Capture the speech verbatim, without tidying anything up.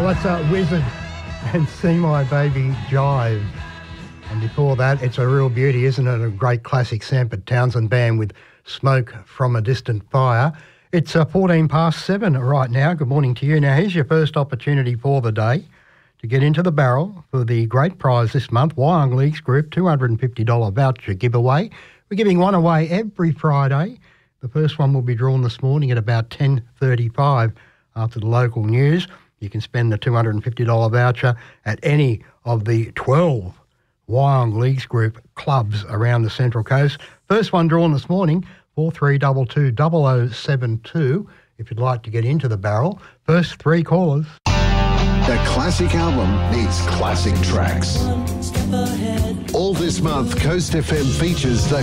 that's a Wizard and See My Baby Jive. And before that, it's a real beauty, isn't it? A great classic Sanford Townsend band with Smoke from a Distant Fire. It's uh, fourteen past seven right now. Good morning to you. Now, here's your first opportunity for the day to get into the barrel for the great prize this month, Wyong Leagues Group two hundred fifty dollars voucher giveaway. We're giving one away every Friday. The first one will be drawn this morning at about ten thirty-five after the local news. You can spend the two hundred fifty dollars voucher at any of the twelve Wyong Leagues Group clubs around the Central Coast. First one drawn this morning, four three two two zero zero seven two, if you'd like to get into the barrel. First three callers. The classic album needs classic tracks. All this month, Coast F M features the